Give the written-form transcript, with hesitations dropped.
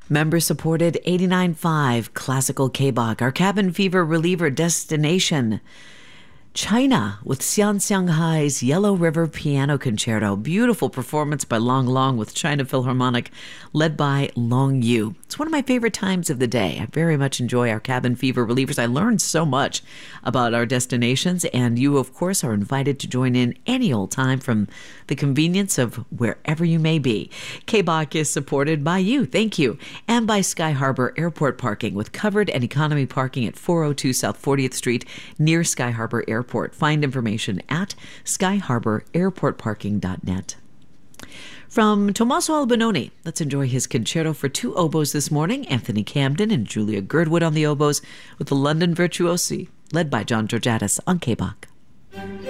Member-supported 89.5 Classical K-Bach, our cabin fever reliever destination. China with Xian Hai's Yellow River Piano Concerto. Beautiful performance by Long Long with China Philharmonic, led by Long Yu. It's one of my favorite times of the day. I very much enjoy our cabin fever relievers. I learned so much about our destinations, and you, of course, are invited to join in any old time from the convenience of wherever you may be. K-Bach is supported by you, thank you, and by Sky Harbor Airport Parking with covered and economy parking at 402 South 40th Street near Sky Harbor Airport. Find information at skyharbor.airportparking.net. From Tommaso Albinoni, let's enjoy his concerto for two oboes this morning. Anthony Camden and Julia Girdwood on the oboes with the London Virtuosi, led by John Georgiadis on K-Bach.